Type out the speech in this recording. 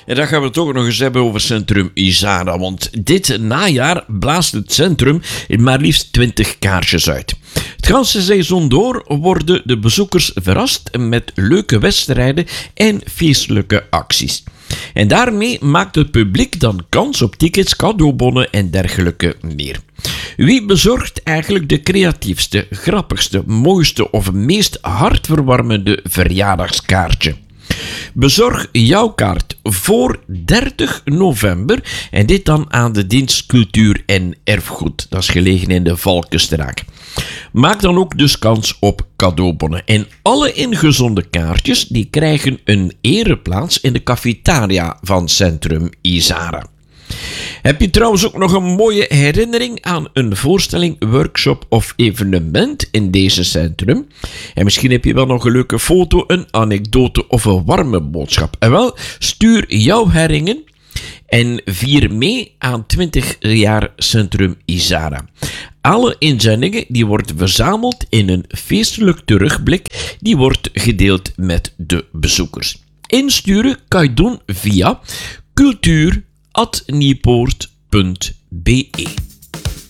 En dan gaan we het ook nog eens hebben over Centrum Izara, want dit najaar blaast het centrum in maar liefst 20 kaarsjes uit. Het ganse seizoen door worden de bezoekers verrast met leuke wedstrijden en feestelijke acties. En daarmee maakt het publiek dan kans op tickets, cadeaubonnen en dergelijke meer. Wie bezorgt eigenlijk de creatiefste, grappigste, mooiste of meest hartverwarmende verjaardagskaartje? Bezorg jouw kaart voor 30 november en dit dan aan de dienst Cultuur en Erfgoed. Dat is gelegen in de Valkenstraat. Maak dan ook dus kans op cadeaubonnen. En alle ingezonden kaartjes die krijgen een ereplaats in de cafetaria van Centrum Izara. Heb je trouwens ook nog een mooie herinnering aan een voorstelling, workshop of evenement in deze centrum? En misschien heb je wel nog een leuke foto, een anekdote of een warme boodschap. En wel, stuur jouw herinneringen en vier mee aan 20 jaar Centrum Izara. Alle inzendingen die worden verzameld in een feestelijk terugblik, die wordt gedeeld met de bezoekers. Insturen kan je doen via cultuur@niepoort.be.